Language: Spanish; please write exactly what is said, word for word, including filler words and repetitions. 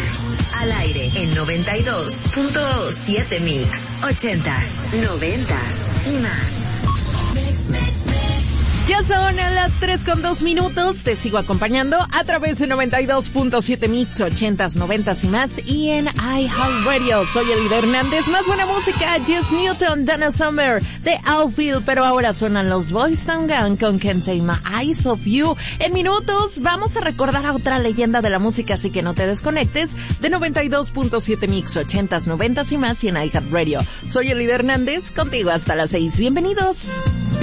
Hernández. Al aire en noventa y dos punto siete Mix. Ochentas, noventas y más. Ya son las tres con dos minutos. Te sigo acompañando a través de noventa y dos punto siete Mix, ochentas, noventas y más. Y en iHeartRadio. Soy Elida Hernández. Más buena música. Jess Newton, Donna Summer, The Outfield. Pero ahora suenan los Boys Town Gang con Can't Take My Eyes Off You. En minutos vamos a recordar a otra leyenda de la música, así que no te desconectes. De noventa y dos punto siete Mix, ochentas, noventas y más. Y en iHeartRadio. Soy Elida Hernández. Contigo hasta las seis. Bienvenidos.